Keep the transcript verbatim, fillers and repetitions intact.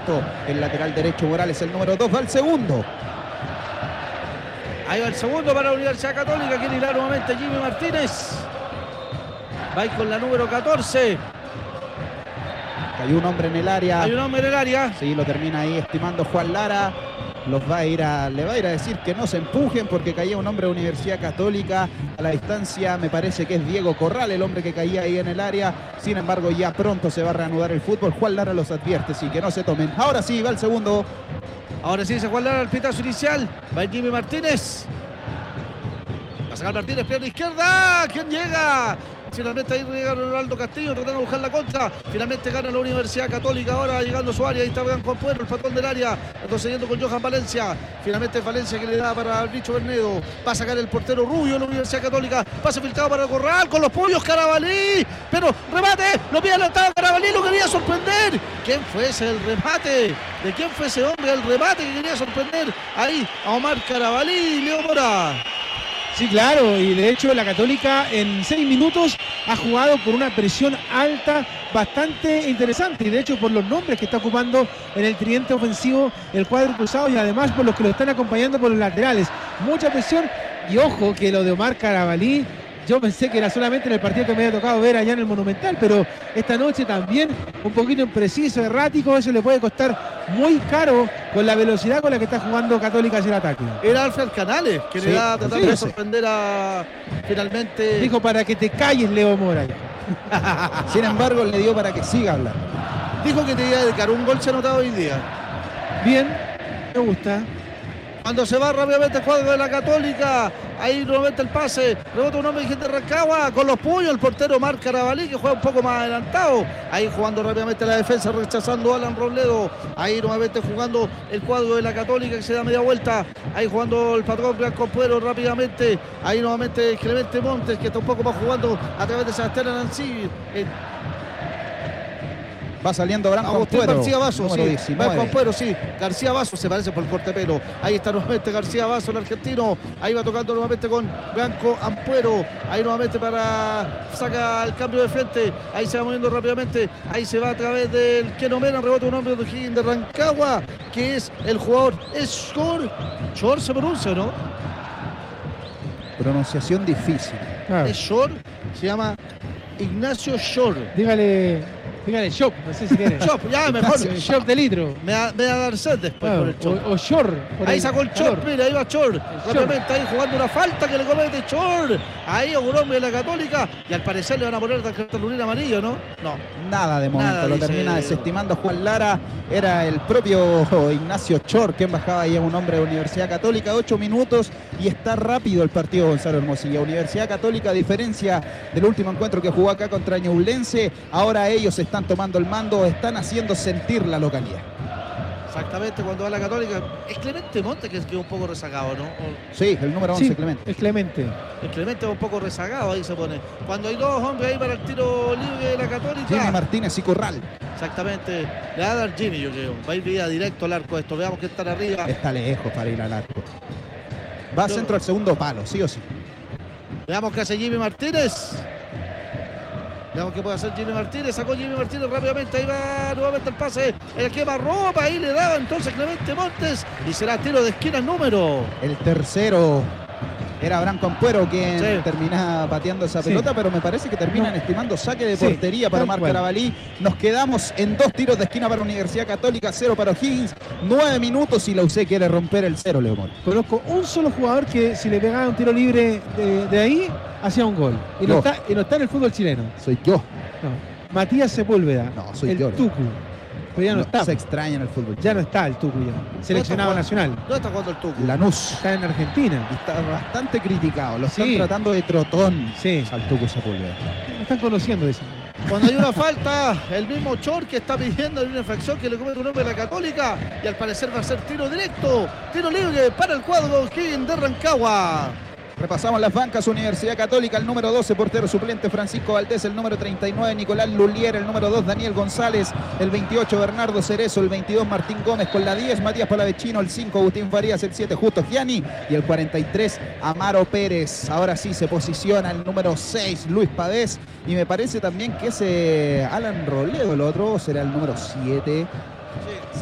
momento el lateral derecho Morales, el número dos, va al segundo. Ahí va el segundo para la Universidad Católica. Quiere ir nuevamente Jimmy Martínez. Va con la número catorce. Hay un hombre en el área. Hay un hombre en el área. Sí, lo termina ahí estimando Juan Lara. Los va a ir a, le va a ir a decir que no se empujen porque caía un hombre de Universidad Católica. A la distancia me parece que es Diego Corral, el hombre que caía ahí en el área. Sin embargo, ya pronto se va a reanudar el fútbol. Juan Lara los advierte, sí, que no se tomen. Ahora sí, va el segundo. Ahora sí, se Juan Lara el pitazo inicial. Va Jimmy Martínez. Va a sacar Martínez, pierna izquierda. ¿Quién llega? Finalmente ahí llega Ronaldo Castillo tratando de buscar la contra. Finalmente gana la Universidad Católica. Ahora llegando a su área. Ahí está Blanco Ampuero, el patrón del área. Retrocediendo con Johan Valencia. Finalmente Valencia que le da para el bicho Bernedo. Va a sacar el portero Rubio, la Universidad Católica. Pase filtrado para el Corral con los pollos. Carabalí. Pero remate. Lo pide adelantado Carabalí. Lo quería sorprender. ¿Quién fue ese el remate? ¿De quién fue ese hombre el remate que quería sorprender? Ahí a Omar Carabalí. Leo Mora. Sí, claro, y de hecho la Católica en seis minutos ha jugado con una presión alta bastante interesante, y de hecho por los nombres que está ocupando en el tridente ofensivo el cuadro cruzado, y además por los que lo están acompañando por los laterales. Mucha presión, y ojo que lo de Omar Carabalí, yo pensé que era solamente en el partido que me había tocado ver allá en el Monumental, pero esta noche también un poquito impreciso, errático, eso le puede costar muy caro con la velocidad con la que está jugando Católica hacia el ataque. Era Alfred Canales, que sí, le da tratando sí, de sorprender a finalmente. Dijo para que te calles, Leo Mora. Sin embargo, le dio para que siga hablando. Dijo que te iba a dedicar un gol se ha anotado hoy día. Bien, me gusta. Cuando se va rápidamente el cuadro de la Católica, ahí nuevamente el pase, rebota un hombre de Rancagua con los puños, el portero Marc Carabalí que juega un poco más adelantado, ahí jugando rápidamente la defensa, rechazando a Alan Robledo, ahí nuevamente jugando el cuadro de la Católica que se da media vuelta, ahí jugando el patrón Blanco Puero rápidamente, ahí nuevamente Clemente Montes que está un poco más jugando a través de Sebastián Arancí. Eh, Va saliendo Branco Ampuero. García Vaso, sí. Branco Ampuero, sí. García Vaso se parece por el corte de pelo. Ahí está nuevamente García Vaso, el argentino. Ahí va tocando nuevamente con Branco Ampuero. Ahí nuevamente para. Saca el cambio de frente. Ahí se va moviendo rápidamente. Ahí se va a través del Keno Mena. Rebota un hombre de O'Higgins de Rancagua, que es el jugador. Es Shor. Shor se pronuncia, ¿no? Pronunciación difícil. Claro. Es Shor. Se llama Ignacio Shor. Dígale. Dígale shop, no sé si quiere. Shop, ya mejor. Shop de litro. Me va, me va a dar sed después ah, por el shop. O, o short. Ahí sacó el short, mira, ahí va Chor. Rápidamente ahí jugando una falta que le comete Chor. Ahí un hombre de la Católica. Y al parecer le van a poner cartulín amarillo, ¿no? No. Nada de momento, Nada, lo dice... termina desestimando Juan Lara. Era el propio Ignacio Chor quien bajaba ahí a un hombre de Universidad Católica. Ocho minutos y está rápido el partido Gonzalo Hermosilla. Universidad Católica, a diferencia del último encuentro que jugó acá contra Ñublense, ahora ellos están tomando el mando, están haciendo sentir la localidad. Exactamente, cuando va la Católica. Es Clemente Montes que quedó un poco rezagado, ¿no? Sí, el número once, sí, Clemente. Es Clemente. El Clemente un poco rezagado, ahí se pone. Cuando hay dos hombres ahí para el tiro libre de la Católica. Jimmy Martínez y Corral. Exactamente. Le va a dar Jimmy, yo creo. Va a ir vía directo al arco esto. Veamos que está arriba. Está lejos para ir al arco. Va a yo... centro al segundo palo, sí o sí. Veamos qué hace Jimmy Martínez. Veamos qué puede hacer Jimmy Martínez. Sacó Jimmy Martínez rápidamente. Ahí va nuevamente el pase. El quemarropa. Ahí le daba entonces Clemente Montes. Y será tiro de esquina número. El tercero era Branco Ampuero quien sí. termina pateando esa pelota, sí. pero me parece que terminan no. estimando saque de portería sí, para Omar Carabalí. Nos quedamos en dos tiros de esquina para Universidad Católica, cero para O'Higgins. Nueve minutos y la U C quiere romper el cero, Leomón. Conozco un solo jugador que si le pegaba un tiro libre de, de ahí, hacía un gol. Y no, está, y no está en el fútbol chileno. Soy yo. No. Matías Sepúlveda. No, soy el yo. Tucu. Pero ya no, no está. Se extraña en el fútbol. Ya no está el Tucu ya. Seleccionado nacional. ¿Dónde está jugando el Tucu? Lanús. Está en Argentina. Está bastante criticado. Lo están sí. tratando de trotón sí. al Tucu Sepúlveda. Lo están conociendo eso. Cuando hay una falta, el mismo Chor que está pidiendo una infracción que le comete un hombre de la Católica. Y al parecer va a ser tiro directo. Tiro libre para el cuadro O'Higgins de Rancagua. Repasamos las bancas. Universidad Católica, el número doce, portero suplente Francisco Valdés, el número treinta y nueve Nicolás Lulier, el número dos Daniel González, el veintiocho Bernardo Cerezo, el veintidós Martín Gómez, con la diez Matías Palavecino, el cinco Agustín Farías, el siete Justo Gianni y el cuarenta y tres Amaro Pérez. Ahora sí se posiciona el número seis Luis Pavés, y me parece también que ese Alan Robledo, el otro será el número siete.